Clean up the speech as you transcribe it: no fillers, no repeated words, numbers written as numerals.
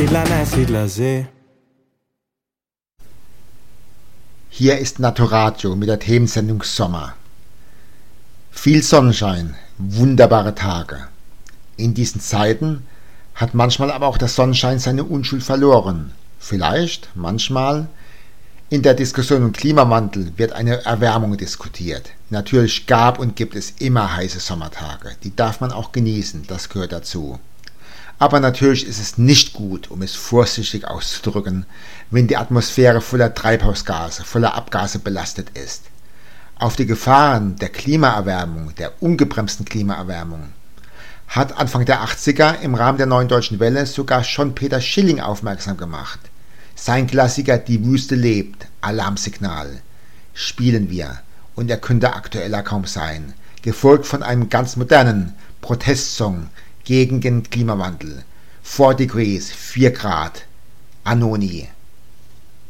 Sidla See. Hier ist Naturadio mit der Themensendung Sommer. Viel Sonnenschein, wunderbare Tage. In diesen Zeiten hat manchmal aber auch der Sonnenschein seine Unschuld verloren. Vielleicht, manchmal. In der Diskussion um Klimawandel wird eine Erwärmung diskutiert. Natürlich gab und gibt es immer heiße Sommertage. Die darf man auch genießen, das gehört dazu. Aber natürlich ist es nicht gut, um es vorsichtig auszudrücken, wenn die Atmosphäre voller Treibhausgase, voller Abgase belastet ist. Auf die Gefahren der Klimaerwärmung, der ungebremsten Klimaerwärmung, hat Anfang der 80er im Rahmen der Neuen Deutschen Welle sogar schon Peter Schilling aufmerksam gemacht. Sein Klassiker Die Wüste lebt, Alarmsignal, spielen wir, und er könnte aktueller kaum sein, gefolgt von einem ganz modernen Protestsong gegen den Klimawandel. 4 Degrees, 4 Grad, Anoni.